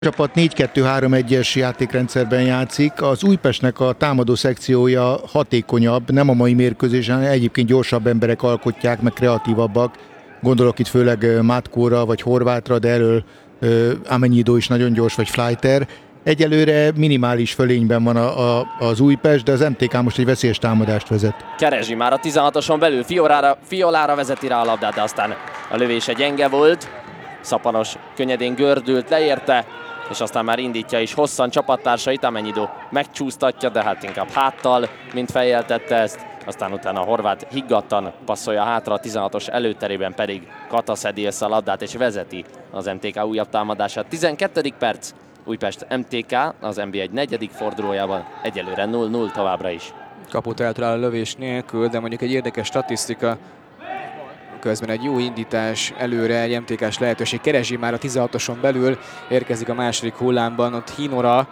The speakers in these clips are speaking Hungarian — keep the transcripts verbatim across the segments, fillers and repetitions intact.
A csapat négy kettő három egyes játékrendszerben játszik. Az Újpestnek a támadó szekciója hatékonyabb, nem a mai mérkőzésen, egyébként gyorsabb emberek alkotják, meg kreatívabbak. Gondolok itt főleg Mátkóra vagy Horvátra, de elől Amennyidó is nagyon gyors, vagy Flyter. Egyelőre minimális fölényben van a, a, az Újpest, de az em té ká most egy veszélyes támadást vezet. Kerezsi már a tizenhatoson belül, Fiolára, Fiolára vezeti rá a labdát, de aztán a lövése gyenge volt. Szapanos könnyedén gördült, leérte, és aztán már indítja is hosszan csapattársait. Amennyidó megcsúsztatja, de hát inkább háttal, mint fejjel tette ezt. Aztán utána a horvát higgadtan passzolja hátra, a tizenhatos előterében pedig Kata szedi össze a labdát és vezeti az em té ká újabb támadását. tizenkettedik perc, Újpest em té ká az en bé egy negyedik fordulójában, egyelőre nulla nulla továbbra is. Kaput eltalál a lövés nélkül, de mondjuk egy érdekes statisztika. Közben egy jó indítás előre, egy em té ká-s lehetőség. Keresi már a tizenhatoson belül, érkezik a második hullámban, ott Hinora.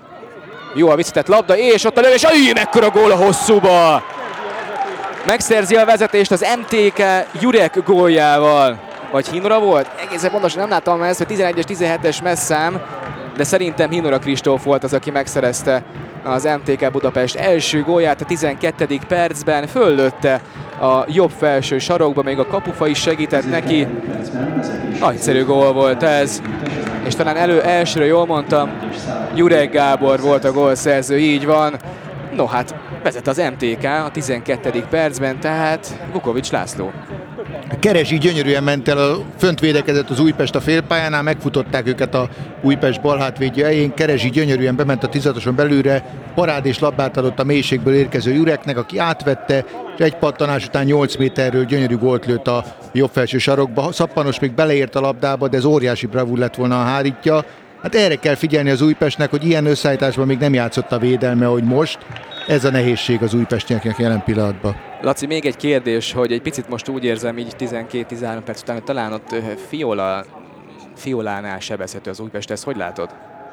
Jó a visszatett labda, és ott a lövés, ajj, mekkora gól a hosszúba! Megszerzi a vezetést az em té ká Jurek góljával. Vagy Hinora volt? Egészen pontosan nem láttam ezt, hogy tizenegyes, tizenhetes messzám, de szerintem Hinora Kristóf volt az, aki megszerezte az em té ká Budapest első gólját a tizenkettedik percben, föllőtte a jobb felső sarokba, még a kapufa is segített neki. Nagyszerű gól volt ez, és talán elő elsőre jól mondtam, Jurek Gábor volt a gólszerző, így van. No hát, vezet az em té ká a tizenkettedik percben, tehát Vukovics László. Keresi gyönyörűen ment el, a fönt védekezett az Újpest a félpályánál, megfutották őket a Újpest balhátvédje helyén. Keresi gyönyörűen bement a tizenhatoson belülre, parád és labdát adott a mélységből érkező Jureknek, aki átvette, és egy pattanás után nyolc méterről gyönyörű gólt lőtt a jobb felső sarokba. Szappanos még beleért a labdába, de ez óriási bravúr lett volna a hárítja. Hát erre kell figyelni az Újpestnek, hogy ilyen összeállításban még nem játszott a védelme, ahogy most. Ez a nehézség az újpestieknek jelen pillanatban. Laci, még egy kérdés, hogy egy picit most úgy érzem így tizenkét-tizenhárom perc után, hogy talán ott Fiola, Fiolánál sebezhető az Újpest, ezt hogy látod?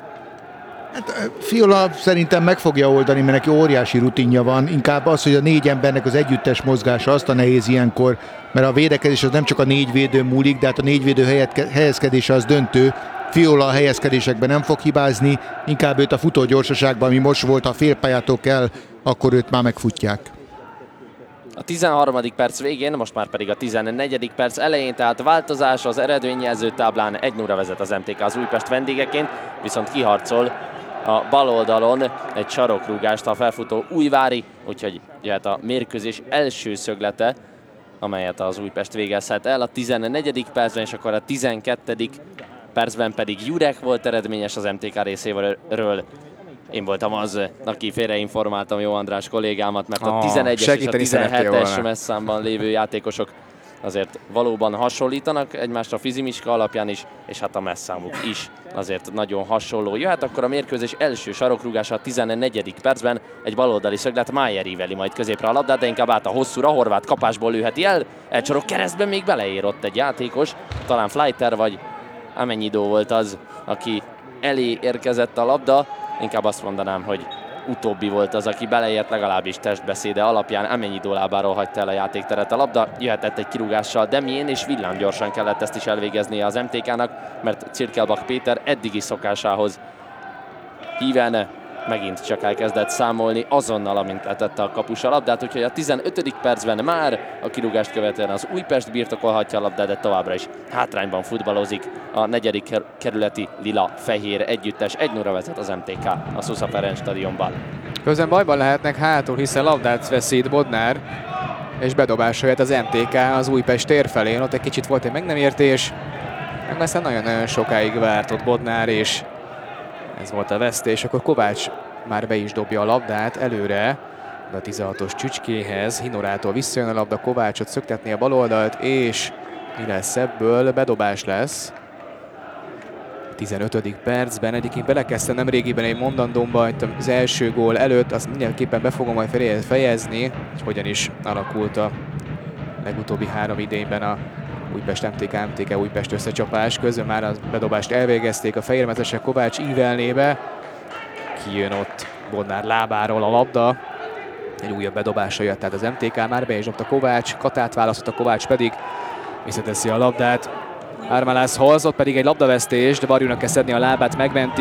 Hát Fiola szerintem meg fogja oldani, mert neki óriási rutinja van. Inkább az, hogy a négy embernek az együttes mozgása, azt a nehéz ilyenkor, mert a védekezés az nem csak a négy védőn múlik, de hát a négy védő helyezkedése az döntő. Fiola a helyezkedésekben nem fog hibázni, inkább őt a futó gyorsaságban, ami most volt, ha félpályától kell, akkor őt már megfutják. A tizenharmadik perc végén, most már pedig a tizennegyedik perc elején, tehát változás az eredményjelző táblán, egy nulla vezet az em té ká az Újpest vendégeként, viszont kiharcol a bal oldalon egy sarokrúgást a felfutó Újvári, úgyhogy jöhet a mérkőzés első szöglete, amelyet az Újpest végezhet el a tizennegyedik percben, és akkor a tizenkettedik percben pedig Jurek volt eredményes az em té ká részéről. Én voltam az, aki félreinformáltam Jó András kollégámat, mert a tizenegyes és a tizenhetes messzámban lévő játékosok azért valóban hasonlítanak egymásra fizimiska alapján is, és hát a messzámuk is azért nagyon hasonló. Jöhet akkor a mérkőzés első sarokrúgása a tizennegyedik percben, egy baloldali szöglet, Májer íveli majd középre a labdát, de inkább át a hosszúra, Horváth kapásból lőheti el, egy sorok keresztben még beleér ott egy játékos, talán Flyter vagy Amennyidó volt az, aki elé érkezett a labda, inkább azt mondanám, hogy utóbbi volt az, aki beleért, legalábbis testbeszéde alapján. Amennyidó lábáról hagyta el a játékteret a labda, jöhetett egy kirúgással Demjén, és villámgyorsan kellett ezt is elvégeznie az em té ká-nak, mert Cirkelbach Péter eddigi szokásához híven megint csak elkezdett számolni azonnal, amint letette a kapus a labdát, úgyhogy a tizenötödik percben már a kirúgást követően az Újpest birtokolhatja a labdát, de továbbra is hátrányban futballozik a negyedik kerületi lila-fehér együttes. egy nulla vezet az em té ká a Szusza Ferenc stadionban. Közben bajban lehetnek hátul, hiszen labdát veszít Bodnár, és bedobásra jött az em té ká az Újpest tér felén. Ott egy kicsit volt egy meg nem értés, meg aztán nagyon-nagyon sokáig várt ott Bodnár, és ez volt a vesztés. Akkor Kovács már be is dobja a labdát előre, de a tizenhatos Csücskéhez. Hinorától visszajön a labda, Kovácsot szöktetné a baloldalt, és mi lesz ebből? Bedobás lesz. tizenötödik percben, egyébként belekezdtem nemrégiben egy mondandómba, az első gól előtt, azt mindenképpen be fogom majd fejezni, hogy hogyan is alakult a legutóbbi három idényben a Újpest em té ká, em té ká Újpest összecsapás. Közben már a bedobást elvégezték, a fehérmezesek Kovács ívelnébe. Kijön ott Bodnár lábáról a labda. Egy újabb bedobásra jött, tehát az em té ká már be is dobta Kovács, Katát választott, a Kovács pedig visszateszi a labdát. Ármálászhoz, ott pedig egy labdavesztés, de Varjúnak kell szedni a lábát, megmenti.